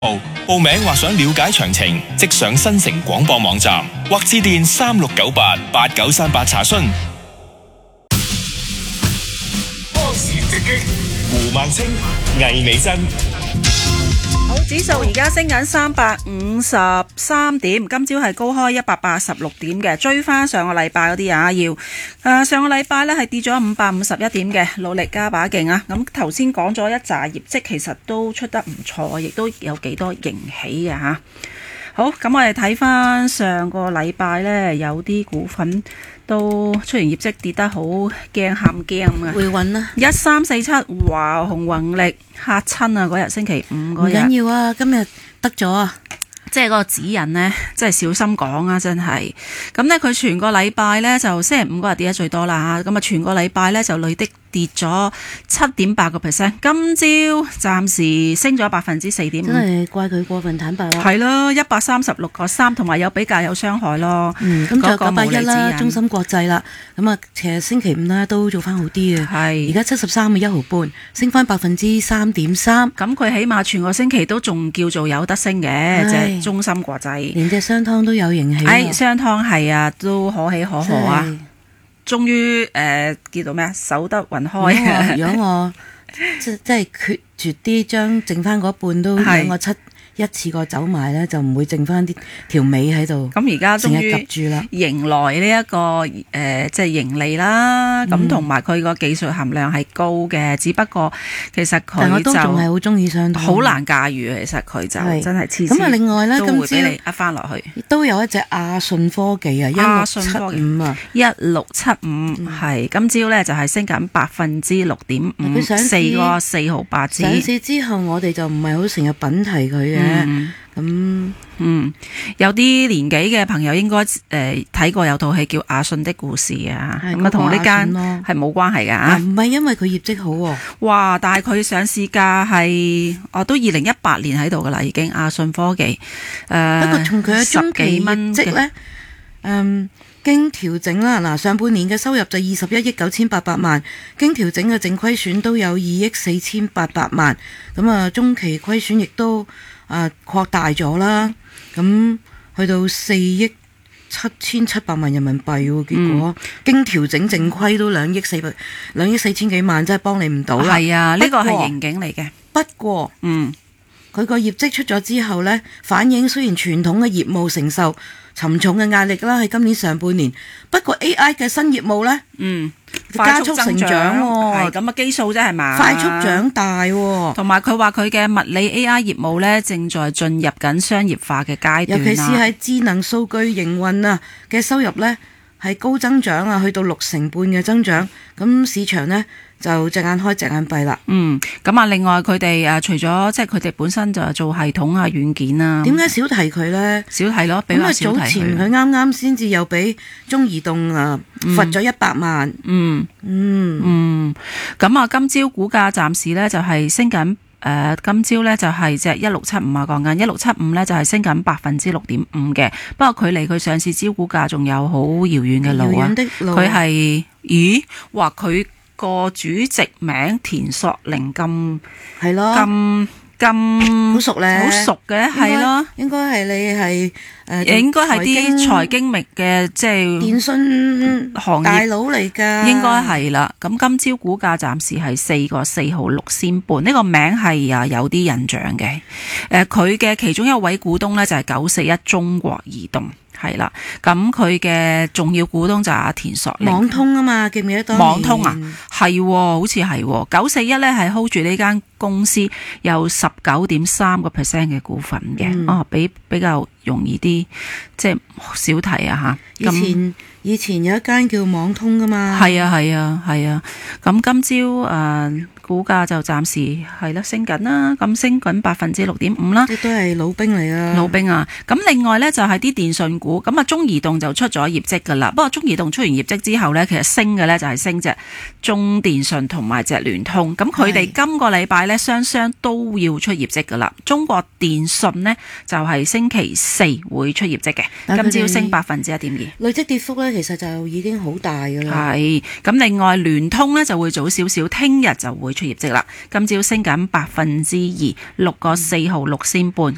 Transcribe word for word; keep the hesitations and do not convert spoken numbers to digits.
報名或想了解詳情，即上新城廣播網站或致電三六九八八九三八查詢。 波士直擊， 胡孟青、魏美珍。 好，指數而家升緊三百五十三點，今朝係高開一百八十六點嘅，追翻上個禮拜嗰啲啊，要誒、呃、上個禮拜呢係跌咗五百五十一點嘅，努力加把勁啊！咁頭先講咗一紮業績，其實都出得唔錯，亦都有幾多迎喜嘅吓。好，咁我哋睇翻上個禮拜呢，有啲股份都出完業績跌得好驚喊驚啊！ 回穩啦， 一三四七華虹宏力嚇親啊！嗰日星期五嗰日， 唔緊要啊，今日得咗啊！ 即係嗰個指引呢，即係小心講啊！真係咁呢，佢全個禮拜呢，就星期五嗰日跌得最多啦嚇，咁啊全個禮拜呢，就累積跌咗七點八個 percent， 今朝暫時升咗百分之四點五， 真係怪佢過分坦白啦。 係咯，一百三十六個三，同埋有比較有傷害咯。 嗯，咁就九百一啦， 那個、 中芯國際啦，咁啊其實星期五呢都做翻好啲嘅， 係而家七十三個一毫半，升翻百分之三點三。 咁佢起碼全個星期都仲叫做有得升嘅，即係中芯國際， 連隻商湯都有盈喜。 誒，商湯係啊，都可喜可賀啊！終於誒叫到咩啊？守得雲開。 如果我即即係決絕啲，將剩翻嗰半都讓我七一次過走埋咧，就唔會剩翻啲條尾喺度。 咁而家終於夾住啦， 迎來呢、這、一個誒、呃、即係盈利啦。咁同埋佢個技術含量係高嘅，只不過其實佢就我都仲係好中意商湯， 好難駕馭。其實佢就真係黐線。 咁啊，另外咧， 都會俾你呃翻落去。 都有一隻亞信科技啊，一六七五啊， 一六七五係今朝咧就係升緊百分之六點五，四個四毫八子。 上市之後，我哋就唔係好成日品提佢嘅。咁嗯，嗯，有啲年紀嘅朋友應該誒睇過有套戲叫《亞信的故事》啊，咁啊同呢間係冇關係噶。 唔係因為佢業績好喎。 哇！但係佢上市價係哦都二零一八年喺度噶啦，已經亞信科技誒。 不過從佢嘅中期業績咧，嗯。經調整啦，嗱上半年嘅收入就二十一億九千八百萬，經調整嘅淨虧損都有二億四千八百萬，咁啊中期虧損亦都啊擴大咗啦，咁去到四億七千七百萬人民幣喎，結果、嗯、經調整淨虧都兩億四百兩億四千幾萬，真係幫你唔到啦。 係啊，呢個係盈警嚟嘅。 不過，嗯，佢個業績出咗之後呢，反映雖然傳統嘅業務承受沉重嘅壓力啦，喺今年上半年。不過 A I 嘅新業務呢，嗯，加速成長喎， 咁啊基數啫係嘛， 快速長大喎。 同埋佢話佢嘅物理 A I 業務呢，正在進入緊商業化嘅階段， 尤其是喺智能數據營運啊嘅收入呢，係高增長啊，去到六成半嘅增長。咁市場呢，就隻眼開隻眼閉啦。 嗯，咁啊，另外佢哋誒除咗即係佢哋本身就做系統啊、軟件啊， 點解少提佢呢？ 少提咯，比較少提佢。 早前佢啱啱先至又俾中移動啊罰咗一百萬。 嗯嗯嗯，咁啊，今朝股價暫時咧就係升緊。誒、呃，今朝咧就係隻一六七五啊，講緊一六七五咧就係升緊百分之六點五嘅，不過距離佢上市招股價仲有好遙遠嘅路啊。佢係，咦？話佢個主席名田索寧咁係咯， 咁咁好熟咧， 好熟嘅係咯， 應該係你係誒、呃， 應該係啲財經名嘅即係電信行業大佬嚟㗎， 應該係啦。咁今朝股價暫時係四個四毫六仙半，呢個名係啊有啲印象嘅。誒、呃，佢嘅其中一位股東咧就係九四一中國移動。係啦，咁佢嘅重要股東就係阿田索寧。 網通啊嘛，記唔記得當年？ 網通啊，係，好似係九四一咧，係 hold 住呢間公司有十九點三個 percent 嘅股份嘅，嗯、哦，比比較容易啲，即係少提啊吓。 以前以前有一間叫網通噶嘛。係啊係啊係啊，咁、啊、今朝誒。呃股價就暫時係啦，升緊啦，咁升緊百分之六點五啦， 亦都係老兵嚟啊！ 老兵啊！咁另外呢，就係啲電信股，咁啊中移動就出咗業績噶啦。不過中移動出完業績之後呢，其實升嘅呢就係升隻中電信同埋隻聯通。咁佢哋今個禮拜呢，雙雙都要出業績噶啦。中國電信呢，就係星期四會出業績嘅，今朝升百分之一點二。 累積跌幅呢，其實就已經好大噶啦。 係咁，另外聯通呢，就會早少少，聽日就會出業績啦，今朝升緊百分之二，六個四毫六仙半。